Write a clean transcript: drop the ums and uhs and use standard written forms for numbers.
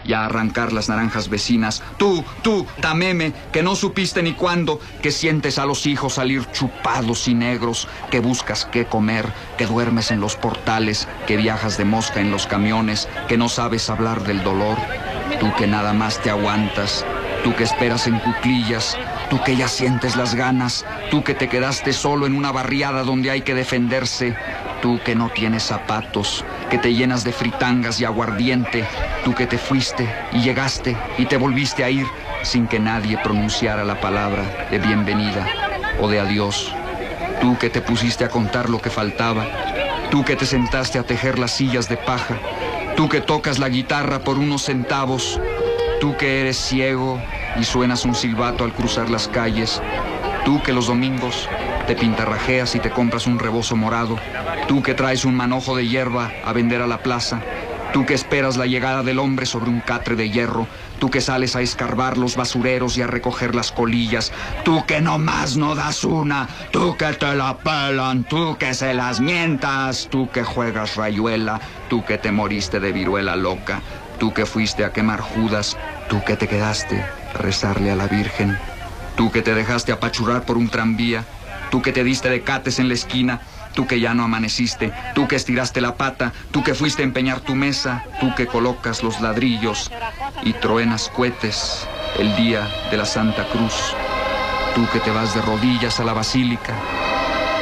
y a arrancar las naranjas vecinas. Tú, tameme, que no supiste ni cuándo, que sientes a los hijos salir chupados y negros, que buscas qué comer, que duermes en los portales, que viajas de mosca en los camiones, que no sabes hablar del dolor. Tú que nada más te aguantas, tú que esperas en cuclillas, tú que ya sientes las ganas, tú que te quedaste solo en una barriada donde hay que defenderse, tú que no tienes zapatos, que te llenas de fritangas y aguardiente, tú que te fuiste y llegaste y te volviste a ir sin que nadie pronunciara la palabra de bienvenida o de adiós, tú que te pusiste a contar lo que faltaba, tú que te sentaste a tejer las sillas de paja, tú que tocas la guitarra por unos centavos, tú que eres ciego y suenas un silbato al cruzar las calles, tú que los domingos te pintarrajeas y te compras un rebozo morado, tú que traes un manojo de hierba a vender a la plaza, tú que esperas la llegada del hombre sobre un catre de hierro, tú que sales a escarbar los basureros y a recoger las colillas, tú que nomás no das una, tú que te la pelan, tú que se las mientas, tú que juegas rayuela, tú que te moriste de viruela loca, tú que fuiste a quemar Judas, tú que te quedaste a rezarle a la Virgen, tú que te dejaste apachurrar por un tranvía, tú que te diste de cates en la esquina, tú que ya no amaneciste, tú que estiraste la pata, tú que fuiste a empeñar tu mesa, tú que colocas los ladrillos y truenas cohetes el día de la Santa Cruz, tú que te vas de rodillas a la basílica,